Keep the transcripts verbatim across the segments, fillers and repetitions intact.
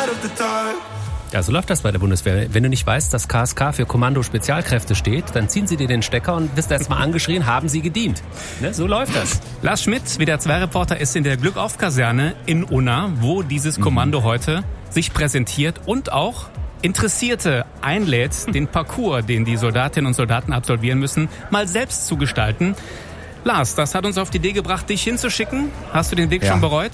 Ja, so läuft das bei der Bundeswehr. Wenn du nicht weißt, dass K S K für Kommando Spezialkräfte steht, dann ziehen sie dir den Stecker und bist erst mal angeschrien, haben sie gedient. Ne? So läuft das. Lars Schmidt, W D R zwei Reporter, ist in der Glückauf-Kaserne in Unna, wo dieses Kommando mhm. heute sich präsentiert und auch Interessierte einlädt, den Parcours, den die Soldatinnen und Soldaten absolvieren müssen, mal selbst zu gestalten. Lars, das hat uns auf die Idee gebracht, dich hinzuschicken. Hast du den Weg ja. schon bereut?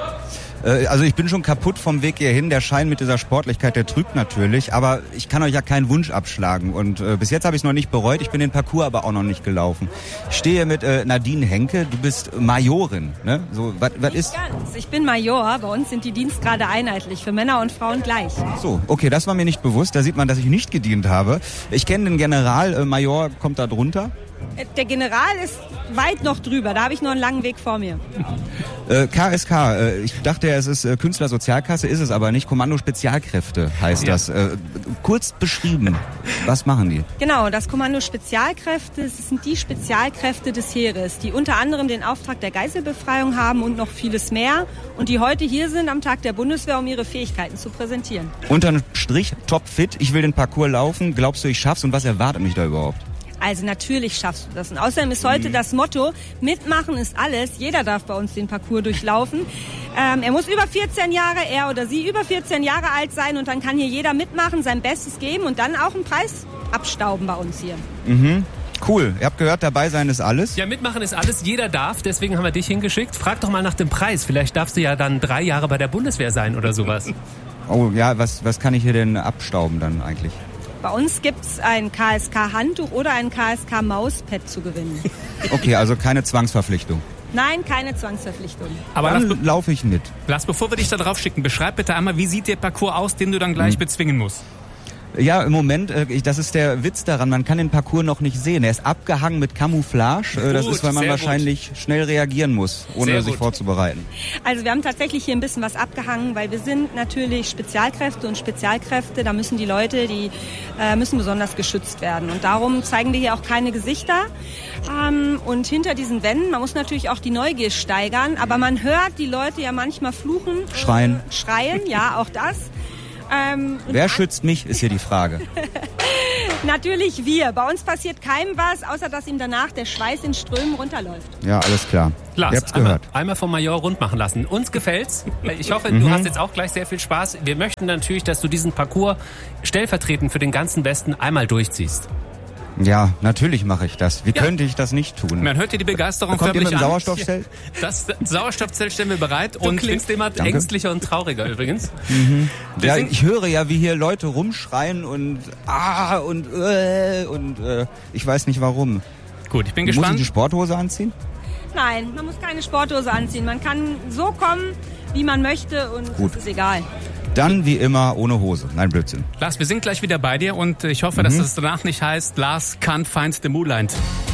Also ich bin schon kaputt vom Weg hierhin. Der Schein mit dieser Sportlichkeit, der trügt natürlich. Aber ich kann euch ja keinen Wunsch abschlagen. Und äh, bis jetzt habe ich es noch nicht bereut. Ich bin den Parcours aber auch noch nicht gelaufen. Ich stehe hier mit äh, Nadine Henke. Du bist Majorin, ne? So, was ist? Ganz. Ich bin Major. Bei uns sind die Dienstgrade einheitlich. Für Männer und Frauen gleich. So, okay, das war mir nicht bewusst. Da sieht man, dass ich nicht gedient habe. Ich kenne den General. Äh, Major kommt da drunter. Der General ist weit noch drüber. Da habe ich noch einen langen Weg vor mir. Äh, K S K, äh, ich dachte, es ist äh, Künstlersozialkasse, ist es aber nicht. Kommando Spezialkräfte heißt ja. das. Äh, kurz beschrieben, was machen die? Genau, das Kommando Spezialkräfte, das sind die Spezialkräfte des Heeres, die unter anderem den Auftrag der Geiselbefreiung haben und noch vieles mehr und die heute hier sind am Tag der Bundeswehr, um ihre Fähigkeiten zu präsentieren. Unterm Strich, topfit, ich will den Parcours laufen. Glaubst du, ich schaff's und was erwartet mich da überhaupt? Also natürlich schaffst du das. Und außerdem ist heute mhm. das Motto, mitmachen ist alles. Jeder darf bei uns den Parcours durchlaufen. Ähm, er muss über vierzehn Jahre, er oder sie über vierzehn Jahre alt sein und dann kann hier jeder mitmachen, sein Bestes geben und dann auch einen Preis abstauben bei uns hier. Mhm. Cool. Ihr habt gehört, dabei sein ist alles. Ja, mitmachen ist alles. Jeder darf. Deswegen haben wir dich hingeschickt. Frag doch mal nach dem Preis. Vielleicht darfst du ja dann drei Jahre bei der Bundeswehr sein oder sowas. Oh ja, was, was kann ich hier denn abstauben dann eigentlich? Bei uns gibt es ein K S K-Handtuch oder ein K S K-Mauspad zu gewinnen. Okay, also keine Zwangsverpflichtung. Nein, keine Zwangsverpflichtung. Aber dann laufe ich mit. Lars, bevor wir dich da drauf schicken, beschreib bitte einmal, wie sieht der Parcours aus, den du dann gleich hm. bezwingen musst? Ja, im Moment, äh, das ist der Witz daran, man kann den Parcours noch nicht sehen. Er ist abgehangen mit Camouflage. Äh, das gut, ist, weil man wahrscheinlich gut. schnell reagieren muss, ohne sehr sich gut. vorzubereiten. Also wir haben tatsächlich hier ein bisschen was abgehangen, weil wir sind natürlich Spezialkräfte und Spezialkräfte, da müssen die Leute, die äh, müssen besonders geschützt werden. Und darum zeigen wir hier auch keine Gesichter. Ähm, und hinter diesen Wänden, man muss natürlich auch die Neugier steigern, aber man hört die Leute ja manchmal fluchen. Schreien. Äh, schreien, ja, auch das. Ähm, Wer schützt mich, ist hier die Frage. Natürlich wir. Bei uns passiert keinem was, außer dass ihm danach der Schweiß in Strömen runterläuft. Ja, alles klar. Lars, Ihr habt's einmal, gehört. einmal vom Major rund machen lassen. Uns gefällt's. Ich hoffe, mhm. du hast jetzt auch gleich sehr viel Spaß. Wir möchten natürlich, dass du diesen Parcours stellvertretend für den ganzen Westen einmal durchziehst. Ja, natürlich mache ich das. Wie ja. könnte ich das nicht tun? Man hört dir die Begeisterung Kommt ihr mit dem an. Sauerstoffzelt? Das Sauerstoffzelt stellen wir bereit. Du und klingst immer Danke. ängstlicher und trauriger übrigens. Mhm. Ja, ich höre ja, wie hier Leute rumschreien und ah und äh, und äh, ich weiß nicht warum. Gut, ich bin Muss gespannt. ich die Sporthose anziehen? Nein, man muss keine Sporthose anziehen. Man kann so kommen, wie man möchte und Gut. es ist egal. Dann wie immer ohne Hose. Nein, Blödsinn. Lars, wir sind gleich wieder bei dir und ich hoffe, mhm. dass es danach nicht heißt, Lars can't find the moonlight.